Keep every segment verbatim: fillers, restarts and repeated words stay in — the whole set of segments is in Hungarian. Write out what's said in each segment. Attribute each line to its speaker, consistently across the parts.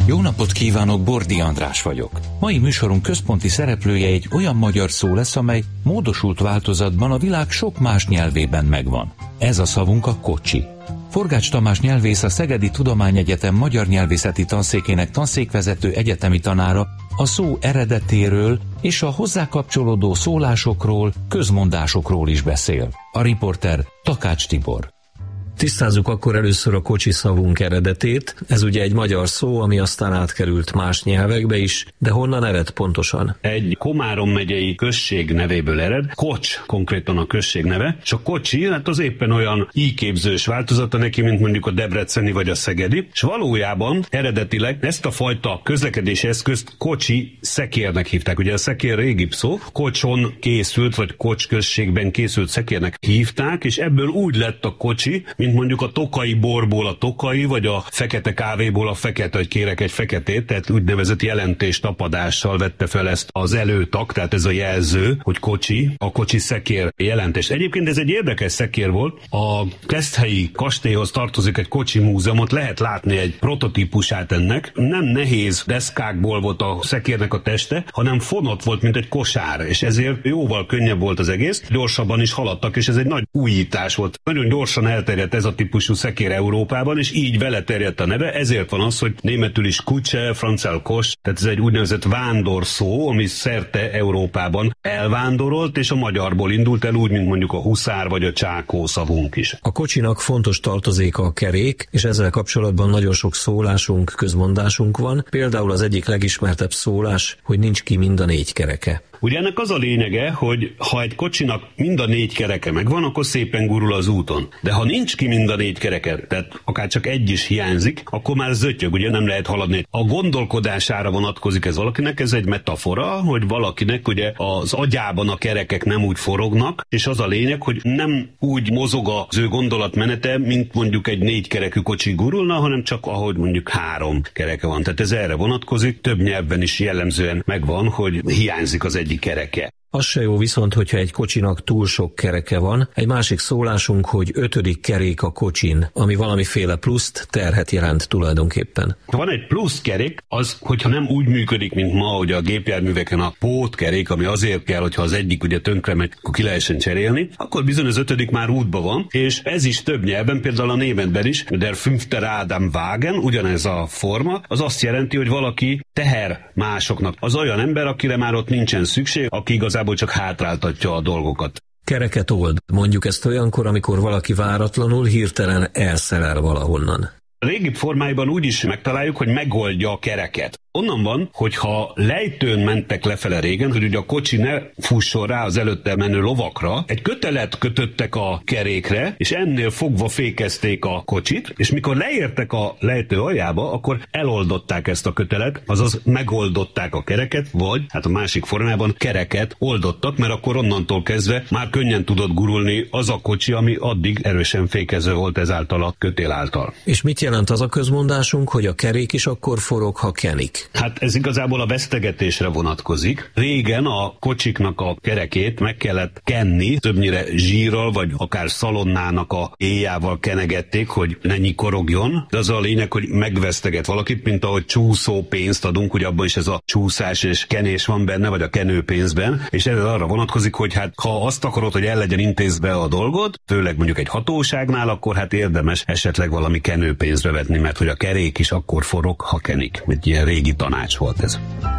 Speaker 1: Jó napot kívánok, Bordi András vagyok. Mai műsorunk központi szereplője egy olyan magyar szó lesz, amely módosult változatban a világ sok más nyelvében megvan. Ez a szavunk a kocsi. Forgács Tamás nyelvész, a Szegedi Tudományegyetem magyar nyelvészeti tanszékének tanszékvezető egyetemi tanára a szó eredetéről és a hozzá kapcsolódó szólásokról, közmondásokról is beszél. A riporter Takács Tibor.
Speaker 2: Tisztázzuk akkor először a kocsi szavunk eredetét. Ez ugye egy magyar szó, ami aztán átkerült más nyelvekbe is, de honnan ered pontosan?
Speaker 3: Egy Komárom megyei község nevéből ered, Kocs konkrétan a község neve, és a kocsi, hát az éppen olyan íképzős változata neki, mint mondjuk a debreceni vagy a szegedi, és valójában eredetileg ezt a fajta közlekedési eszközt kocsi szekérnek hívták. Ugye a szekér régibb szó, Kocson készült, vagy Kocs községben készült szekérnek hívták, és ebből úgy lett a kocsi, mint mondjuk a tokai borból a tokai, vagy a fekete kávéból a fekete, hogy kérek egy feketét, tehát úgynevezett jelentés tapadással vette fel ezt az előtag, tehát ez a jelző, hogy kocsi, a kocsi szekér jelentés. Egyébként ez egy érdekes szekér volt, a Keszthelyi kastélyhoz tartozik egy kocsi múzeumot, lehet látni egy prototípusát ennek, nem nehéz deszkákból volt a szekérnek a teste, hanem fonott volt, mint egy kosár, és ezért jóval könnyebb volt az egész, gyorsabban is haladtak, és ez egy nagy újítás volt. Nagyon gyorsan elterjedt ez a típusú szekér Európában, és így vele terjedt a neve, ezért van az, hogy németül is Kutsche, franciául Kos, tehát ez egy úgynevezett vándorszó, ami szerte Európában elvándorolt, és a magyarból indult el úgy, mint mondjuk a huszár vagy a csákó szavunk is.
Speaker 2: A kocsinak fontos tartozéka a kerék, és ezzel kapcsolatban nagyon sok szólásunk, közmondásunk van. Például az egyik legismertebb szólás, hogy nincs ki mind a négy kereke.
Speaker 3: Ugye ennek az a lényege, hogy ha egy kocsinak mind a négy kereke megvan, akkor szépen gurul az úton. De ha nincs ki mind a négy kereke, tehát akár csak egy is hiányzik, akkor már zöttyög, ugye nem lehet haladni. A gondolkodására vonatkozik ez valakinek, ez egy metafora, hogy valakinek ugye az agyában a kerekek nem úgy forognak, és az a lényeg, hogy nem úgy mozog az ő gondolatmenete, mint mondjuk egy négy kerekű kocsi gurulna, hanem csak ahogy mondjuk három kereke van. Tehát ez erre vonatkozik, több nyelvben is jellemzően megvan, hogy hiányzik az egyik kereke.
Speaker 2: Az se jó viszont, hogyha egy kocsinak túl sok kereke van. Egy másik szólásunk, hogy ötödik kerék a kocsin, ami valamiféle pluszt, terhet jelent tulajdonképpen.
Speaker 3: Ha van egy plusz kerék, az, hogyha nem úgy működik, mint ma, hogy a gépjárműveken a pótkerék, ami azért kell, hogyha az egyik ugye tönkre megy, akkor ki lehessen cserélni, akkor bizony az ötödik már útban van, és ez is több nyelven, például a németben is, der fünfte Rad am Wagen, ugyanez a forma, az azt jelenti, hogy valaki teher másoknak. Az olyan ember, akire már ott nincsen szükség, aki igazából csak hátráltatja a dolgokat.
Speaker 2: Kereket old. Mondjuk ezt olyankor, amikor valaki váratlanul hirtelen elszelel valahonnan.
Speaker 3: A régi formáiban úgy is megtaláljuk, hogy megoldja a kereket. Onnan van, hogyha lejtőn mentek lefele régen, hogy ugye a kocsi ne fusson rá az előtte menő lovakra, egy kötelet kötöttek a kerékre, és ennél fogva fékezték a kocsit, és mikor leértek a lejtő aljába, akkor eloldották ezt a kötelet, azaz megoldották a kereket, vagy hát a másik formában kereket oldottak, mert akkor onnantól kezdve már könnyen tudott gurulni az a kocsi, ami addig erősen fékezve volt ezáltal a kötél által.
Speaker 2: És mit jelent az a közmondásunk, hogy a kerék is akkor forog, ha kenik?
Speaker 3: Hát ez igazából a vesztegetésre vonatkozik. Régen a kocsiknak a kerekét meg kellett kenni, többnyire zsírral, vagy akár szalonnának a éjjával kenegették, hogy ne nyikorogjon. De az a lényeg, hogy megveszteget valakit, mint ahogy csúszó pénzt adunk, ugye abban is ez a csúszás és kenés van benne, vagy a kenőpénzben, és ez arra vonatkozik, hogy hát ha azt akarod, hogy el legyen intézve a dolgod, főleg mondjuk egy hatóságnál, akkor hát érdemes esetleg valami kenőpénzbe vetni, mert hogy a kerék is akkor forog, ha kenik. Egy ilyen régi tanács volt ez.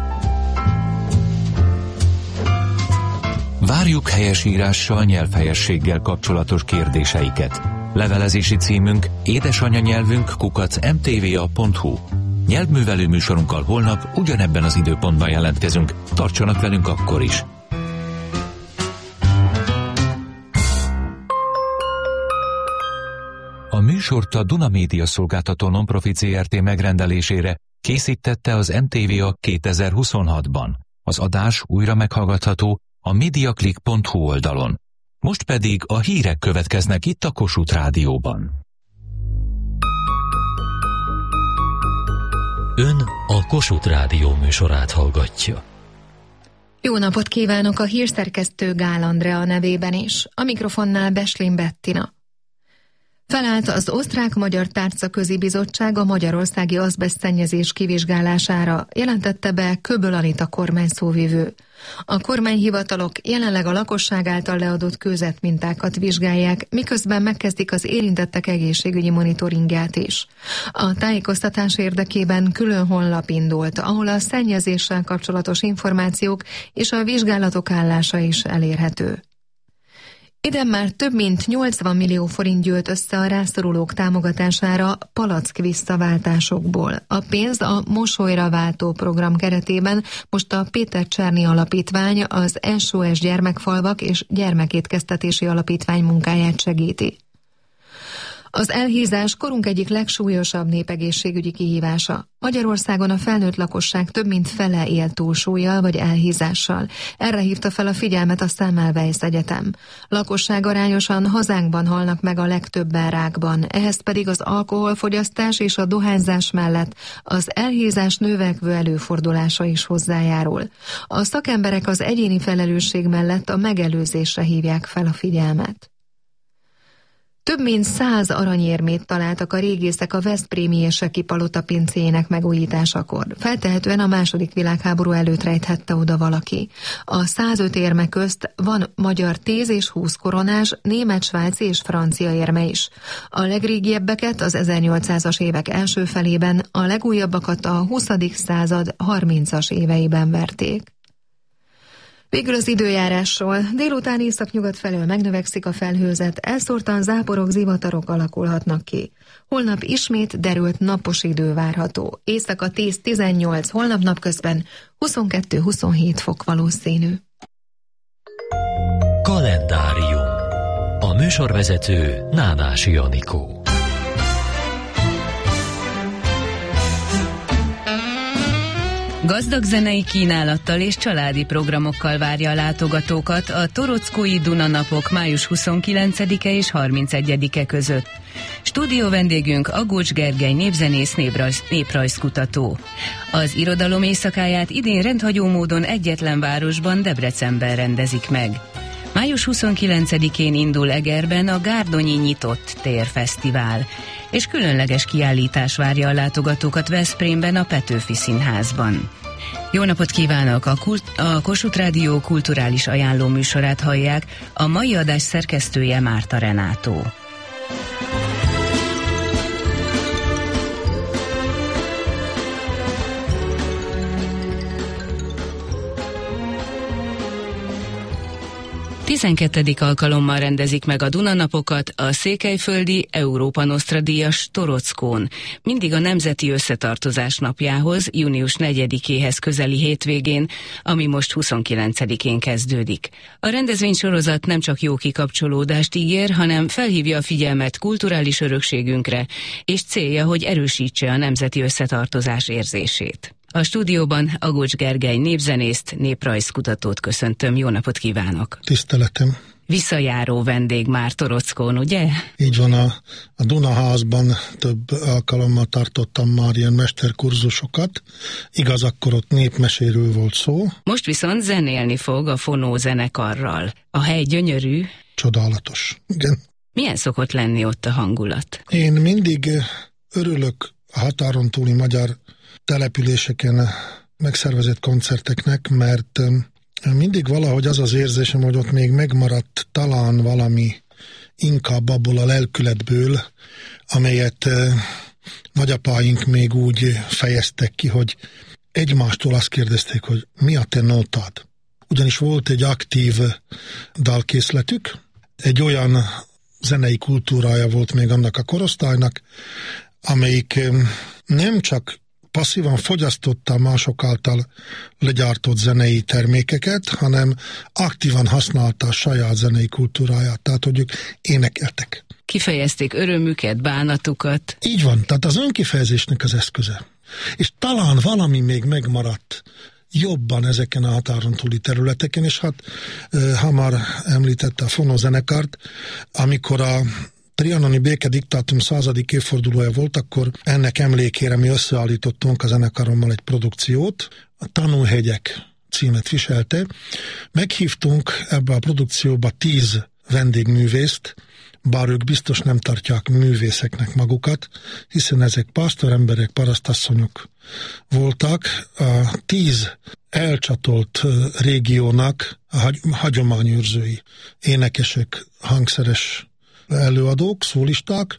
Speaker 1: Várjuk helyesírással, nyelvhelyességgel kapcsolatos kérdéseiket. Levelezési címünk édesanyanyelvünk kukac m t v a pont h u. Nyelvművelő műsorunkkal holnap ugyanebben az időpontban jelentkezünk. Tartsanak velünk akkor is! A műsort a Duna Média Szolgáltató Nonprofit zé er té megrendelésére készítette az em té vé a kétezer-huszonhatban. Az adás újra meghallgatható a mediaclick pont h u oldalon. Most pedig a hírek következnek itt a Kossuth Rádióban.
Speaker 4: Ön a Kossuth Rádió műsorát hallgatja.
Speaker 5: Jó napot kívánok a hírszerkesztő Gál Andrea nevében is. A mikrofonnál Beslin Bettina. Felállt az Osztrák-Magyar Tárcaközi Bizottság a magyarországi azbesztszennyezés kivizsgálására, jelentette be Köböl Anita kormányszóvivő. A kormányhivatalok jelenleg a lakosság által leadott kőzetmintákat vizsgálják, miközben megkezdik az érintettek egészségügyi monitoringját is. A tájékoztatás érdekében külön honlap indult, ahol a szennyezéssel kapcsolatos információk és a vizsgálatok állása is elérhető. Idén már több mint nyolcvan millió forint gyűlt össze a rászorulók támogatására palack visszaváltásokból. A pénz a Mosolyra váltó program keretében most a Péter Cserny Alapítvány, az es o es Gyermekfalvak és Gyermekétkeztetési Alapítvány munkáját segíti. Az elhízás korunk egyik legsúlyosabb népegészségügyi kihívása. Magyarországon a felnőtt lakosság több mint fele él túlsúllyal vagy elhízással. Erre hívta fel a figyelmet a Semmelweis Egyetem. Lakosságarányosan hazánkban halnak meg a legtöbben rákban, ehhez pedig az alkoholfogyasztás és a dohányzás mellett az elhízás növekvő előfordulása is hozzájárul. A szakemberek az egyéni felelősség mellett a megelőzésre hívják fel a figyelmet. Több mint száz aranyérmét találtak a régészek a veszprémi Érseki palota pincéjének megújításakor. Feltehetően a második világháború előtt rejthette oda valaki. A százöt érme közt van magyar tíz és húsz koronás, német, svájci és francia érme is. A legrégiebbeket az ezernyolcszázas évek első felében, a legújabbakat a huszadik század harmincas éveiben verték. Végül az időjárásról. Délután északnyugat felől megnövekszik a felhőzet, elszórtan záporok, zivatarok alakulhatnak ki. Holnap ismét derült napos idő várható. Éjszaka tíz-tizennyolc, holnap napközben huszonkettő-huszonhét fok valószínű.
Speaker 4: Kalendárium. A műsorvezető Nánási Anikó.
Speaker 6: Gazdag zenei kínálattal és családi programokkal várja a látogatókat a Torockói Dunanapok május huszonkilencedike és harmincegyedike között. Stúdió vendégünk Agócs Gergely népzenész, néprajz, néprajzkutató. Az irodalom éjszakáját idén rendhagyó módon egyetlen városban, Debrecenben rendezik meg. május huszonkilencedikén indul Egerben a Gárdonyi Nyitott Tér Fesztivál, és különleges kiállítás várja a látogatókat Veszprémben a Petőfi Színházban. Jó napot kívánok! A, kult, a Kossuth Rádió kulturális ajánló műsorát hallják, a mai adás szerkesztője Márta Renátó. tizenkettedik alkalommal rendezik meg a Dunanapokat a székelyföldi Európa Nostra díjas Torockón, mindig a Nemzeti Összetartozás napjához, június negyedikéhez közeli hétvégén, ami most huszonkilencedikén kezdődik. A rendezvénysorozat nem csak jó kikapcsolódást ígér, hanem felhívja a figyelmet kulturális örökségünkre, és célja, hogy erősítse a nemzeti összetartozás érzését. A stúdióban Agócs Gergely népzenészt, néprajzkutatót köszöntöm. Jó napot kívánok!
Speaker 7: Tiszteletem!
Speaker 6: Visszajáró vendég már Torockón, ugye?
Speaker 7: Így van, a, a Dunaházban több alkalommal tartottam már ilyen mesterkurzusokat. Igaz, akkor ott népmeséről volt szó.
Speaker 6: Most viszont zenélni fog a Fonó zenekarral. A hely gyönyörű.
Speaker 7: Csodálatos, igen.
Speaker 6: Milyen szokott lenni ott a hangulat?
Speaker 7: Én mindig örülök a határon túli magyar településeken megszervezett koncerteknek, mert mindig valahogy az az érzésem, hogy ott még megmaradt talán valami inkább abból a lelkületből, amelyet nagyapáink még úgy fejeztek ki, hogy egymástól azt kérdezték, hogy mi a te nótád. Ugyanis volt egy aktív dalkészletük, egy olyan zenei kultúrája volt még annak a korosztálynak, amelyik nem csak passzívan fogyasztotta mások által legyártott zenei termékeket, hanem aktívan használta a saját zenei kultúráját, tehát hogy ők énekeltek.
Speaker 6: Kifejezték örömüket, bánatukat.
Speaker 7: Így van, tehát az önkifejezésnek az eszköze. És talán valami még megmaradt jobban ezeken a határon túli területeken, és hát ha már említette a Fonó zenekart, amikor a trianoni békediktátum századik évfordulója volt, akkor ennek emlékére mi összeállítottunk a zenekarommal egy produkciót, a Tanúhegyek címet viselte. Meghívtunk ebbe a produkcióba tíz vendégművészt, bár ők biztos nem tartják művészeknek magukat, hiszen ezek pásztoremberek, parasztasszonyok voltak. A tíz elcsatolt régiónak a hagyományőrzői, énekesek, hangszeres előadók, szólisták,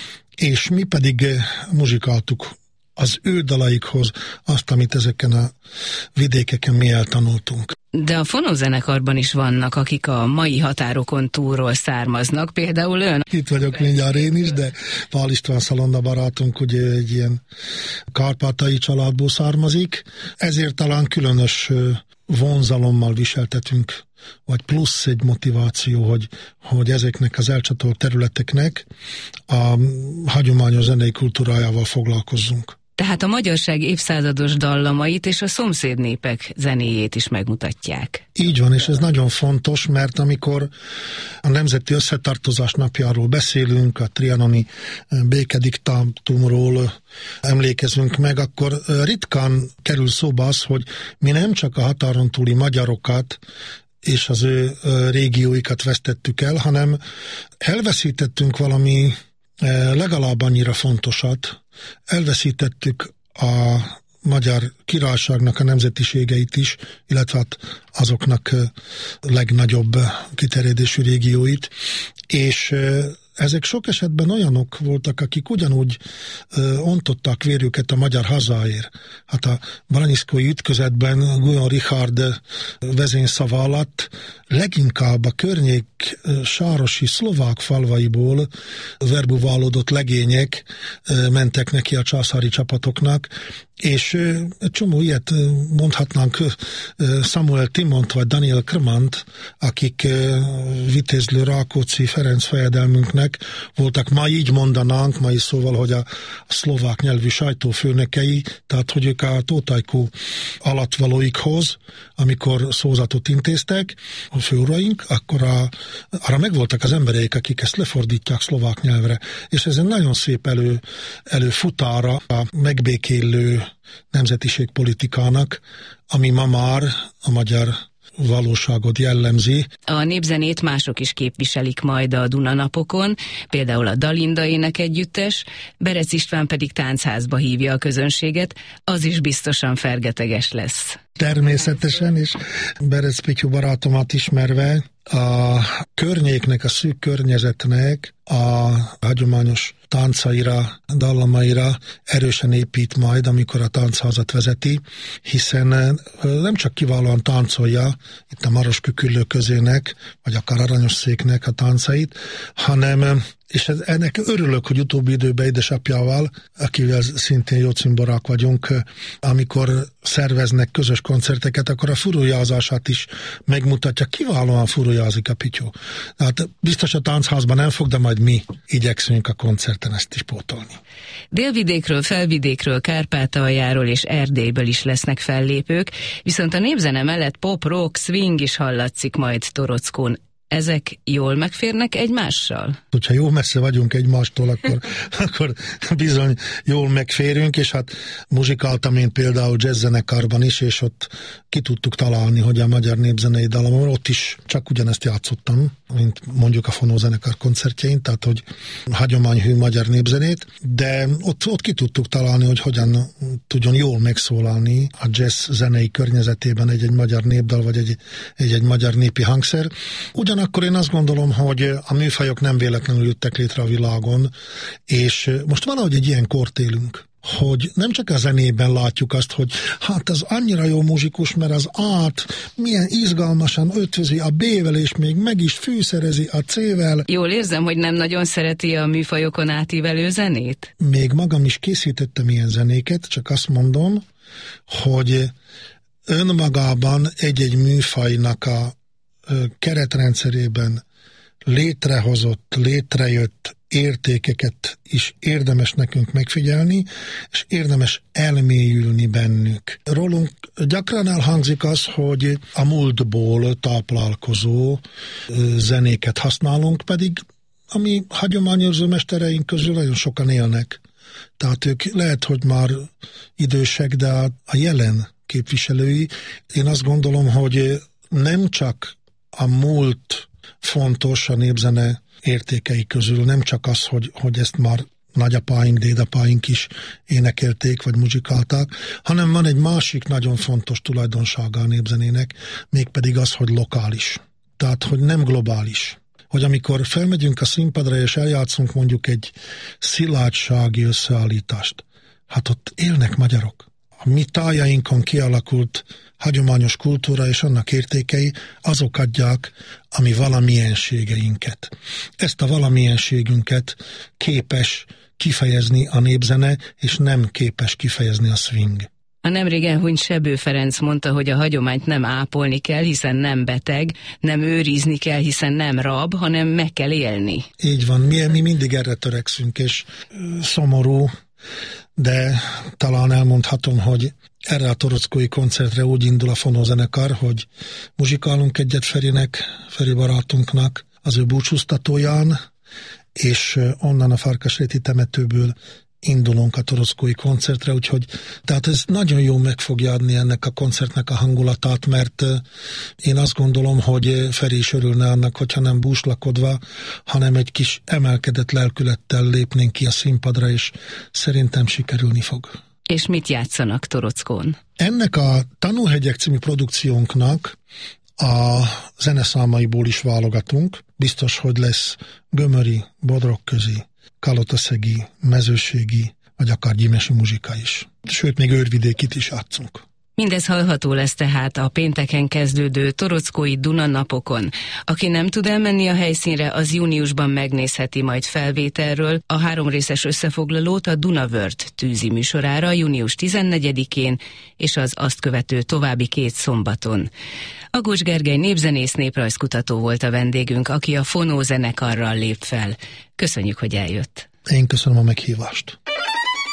Speaker 7: és mi pedig muzsikáltuk az ő dalaikhoz azt, amit ezeken a vidékeken mi eltanultunk.
Speaker 6: De a fonózenekarban is vannak, akik a mai határokon túlról származnak, például ön.
Speaker 7: Itt vagyok mindjárt én is, de Pál István Szalonna barátunk ugye egy ilyen kárpátai családból származik, ezért talán különös vonzalommal viseltetünk, vagy plusz egy motiváció, hogy, hogy ezeknek az elcsatolt területeknek a hagyományos zenei kultúrájával foglalkozzunk.
Speaker 6: Tehát a magyarság évszázados dallamait és a szomszéd népek zenéjét is megmutatják.
Speaker 7: Így van, és ez nagyon fontos, mert amikor a Nemzeti Összetartozás napjáról beszélünk, a trianoni békediktátumról emlékezünk meg, akkor ritkán kerül szóba az, hogy mi nem csak a határon túli magyarokat és az ő régióikat vesztettük el, hanem elveszítettünk valami legalább annyira fontosat, elveszítettük a magyar királyságnak a nemzetiségeit is, illetve hát azoknak legnagyobb kiterjedésű régióit, és ezek sok esetben olyanok voltak, akik ugyanúgy ö, ontották vérüket a magyar hazáért. Hát a baranyiszkói ütközetben Guyon Richard vezényszava alatt leginkább a környék sárosi szlovák falvaiból verbuválódott legények ö, mentek neki a császári csapatoknak, és ö, egy csomó ilyet mondhatnánk ö, Samuel Timont vagy Daniel Krmant, akik ö, Vitézlő Rákóczi Ferenc fejedelmünknek voltak, ma így mondanánk, mai szóval, hogy a, a szlovák nyelvű sajtófőnökei, tehát hogy ők a tótajkú alattvalóikhoz, amikor szózatot intéztek, a főuraink, akkor a, arra megvoltak az embereik, akik ezt lefordítják szlovák nyelvre. És ez egy nagyon szép elő, előfutára a megbékélő nemzetiségpolitikának, ami ma már a magyar valóságot jellemzi.
Speaker 6: A népzenét mások is képviselik majd a Dunanapokon, például a Dalinda énekegyüttes, Berec István pedig táncházba hívja a közönséget, az is biztosan fergeteges lesz.
Speaker 7: Természetesen, és Berec Pityu barátomat ismerve, a környéknek, a szűk környezetnek a hagyományos táncaira, dallamaira erősen épít majd, amikor a táncházat vezeti, hiszen nem csak kiválóan táncolja itt a Marosküküllő közének, vagy akár Aranyosszéknek a táncait, hanem, és ennek örülök, hogy utóbbi időben édesapjával, akivel szintén jó cimborák vagyunk, amikor szerveznek közös koncerteket, akkor a furujázását is megmutatja, kiválóan furujázik a Pityu. Tehát biztos a táncházban nem fog, de majd mi igyekszünk a koncerten ezt is pótolni.
Speaker 6: Délvidékről, Felvidékről, Kárpátaljáról és Erdélyből is lesznek fellépők, viszont a népzene mellett pop, rock, swing is hallatszik majd Torockón. Ezek jól megférnek egymással?
Speaker 7: Hogyha jó messze vagyunk egymástól, akkor, akkor bizony jól megférünk, és hát muzsikáltam én például jazzzenekarban is, és ott ki tudtuk találni, hogy a magyar népzenei dallamon, ott is csak ugyanezt játszottam, mint mondjuk a fonózenekar koncertjein, tehát hogy hagyományhű magyar népzenét, de ott, ott ki tudtuk találni, hogy hogyan tudjon jól megszólalni a jazz zenei környezetében egy-egy magyar népdal, vagy egy, egy-egy magyar népi hangszer. Ugyanakkor én azt gondolom, hogy a műfajok nem véletlenül jöttek létre a világon, és most valahogy egy ilyen kort élünk, hogy nem csak a zenében látjuk azt, hogy hát ez annyira jó muzsikus, mert az át milyen izgalmasan ötvözi a B-vel, és még meg is fűszerezi a C-vel.
Speaker 6: Jól érzem, hogy nem nagyon szereti a műfajokon átívelő zenét?
Speaker 7: Még magam is készítettem ilyen zenéket, csak azt mondom, hogy önmagában egy-egy műfajnak a keretrendszerében létrehozott, létrejött értékeket is érdemes nekünk megfigyelni, és érdemes elmélyülni bennük. Rólunk gyakran elhangzik az, hogy a múltból táplálkozó zenéket használunk, pedig a mi hagyományőrző mestereink közül nagyon sokan élnek. Tehát ők lehet, hogy már idősek, de a jelen képviselői. Én azt gondolom, hogy nem csak a múlt fontos a népzene értékei közül. Nem csak az, hogy, hogy ezt már nagyapáink, dédapáink is énekelték, vagy muzsikálták, hanem van egy másik nagyon fontos tulajdonsága a népzenének, mégpedig az, hogy lokális. Tehát, hogy nem globális. Hogy amikor felmegyünk a színpadra, és eljátszunk mondjuk egy szilárdsági összeállítást, hát ott élnek magyarok. A mi tájainkon kialakult hagyományos kultúra és annak értékei, azok adják a mi valamienségeinket. Ezt a valamienségünket képes kifejezni a népzene, és nem képes kifejezni a swing.
Speaker 6: A nemrég elhunyt Sebő Ferenc mondta, hogy a hagyományt nem ápolni kell, hiszen nem beteg, nem őrizni kell, hiszen nem rab, hanem meg kell élni.
Speaker 7: Így van, mi, mi mindig erre törekszünk, és szomorú, de talán elmondhatom, hogy erre a torockói koncertre úgy indul a fonózenekar, hogy muzsikálunk egyet Ferinek, Feri barátunknak, az ő búcsúztatóján, és onnan a Farkasréti temetőből indulunk a torockói koncertre, úgyhogy tehát ez nagyon jó meg fogja adni ennek a koncertnek a hangulatát, mert én azt gondolom, hogy Feri is örülne annak, hogyha nem búslakodva, hanem egy kis emelkedett lelkülettel lépnénk ki a színpadra, és szerintem sikerülni fog.
Speaker 6: És mit játszanak Torockón?
Speaker 7: Ennek a Tanúhegyek című produkciónknak a zeneszámaiból is válogatunk. Biztos, hogy lesz gömöri, bodrogközi, kalotaszegi, mezőségi, vagy akár gyimesi muzsika is. Sőt, még őrvidékit is játszunk.
Speaker 6: Mindez hallható lesz tehát a pénteken kezdődő torockói Duna napokon. Aki nem tud elmenni a helyszínre, az júniusban megnézheti majd felvételről a háromrészes összefoglalót a Dunavörd tűzi műsorára június tizennegyedikén és az azt követő további két szombaton. Agócs Gergely népzenész, néprajzkutató volt a vendégünk, aki a Fonó zenekarral lép fel. Köszönjük, hogy eljött.
Speaker 7: Én köszönöm a meghívást.